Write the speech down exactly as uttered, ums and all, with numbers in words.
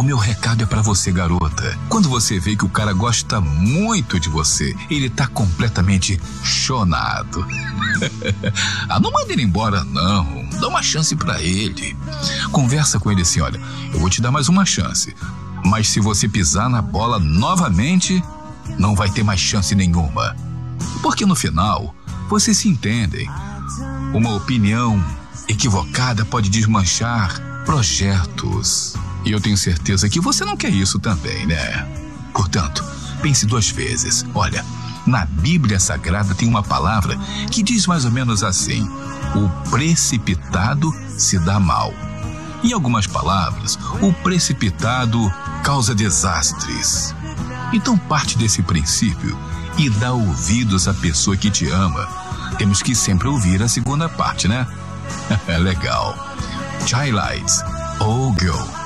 O meu recado é pra você, garota. Quando você vê que o cara gosta muito de você, ele tá completamente chonado. Ah, não manda ele embora, não. Dá uma chance pra ele. Conversa com ele assim, olha, eu vou te dar mais uma chance. Mas se você pisar na bola novamente, não vai ter mais chance nenhuma. Porque no final, vocês se entendem. Uma opinião equivocada pode desmanchar projetos. E eu tenho certeza que você não quer isso também, né? Portanto, pense duas vezes. Olha, na Bíblia Sagrada tem uma palavra que diz mais ou menos assim: o precipitado se dá mal. Em algumas palavras, o precipitado causa desastres. Então parte desse princípio e dá ouvidos à pessoa que te ama. Temos que sempre ouvir a segunda parte, né? É legal. Chai Lights, Oh Girl.